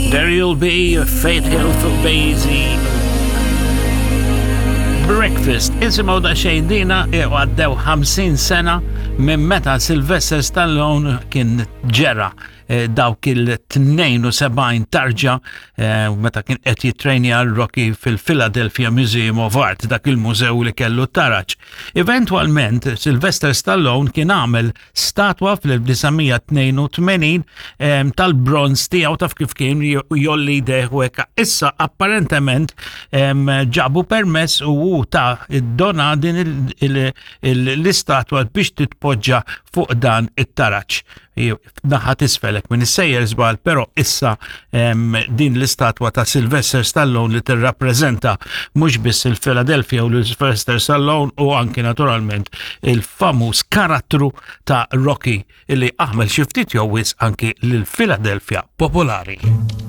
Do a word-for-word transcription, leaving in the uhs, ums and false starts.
There You'll Be, Faith Hill fuq Basie. Breakfast, isimaw da xejn dina għaddew ħamsin sena minn meta Sylvester Stallone kien ġera dawk il-tnejn u sebgħin tarġa meta kien qed jitrejnja Rocky fil-Philadelphia Museum of Art, dak il-mużew li kellu taraġ. Eventwalment, Sylvester Stallone kien għamel statwa fl-1982 tal-bronz tiegħu taf kif kien jolli deħu hekk. Issa apparentement ġabu permess u ta' id-dona din l-istatwa biex titpoġġa fuq dan it-taraġ. Naħat isfelek minn is-sejjer żball, però issa din l-istatwa ta' Sylvester Stallone li tirrappreżenta mhux biss il-Philadelphia u l-Sylvester Stallone u anke naturalment il-famuż karattru ta' Rocky illi aħmel xi ftit jowwis anke lill-Philadelphia popolari.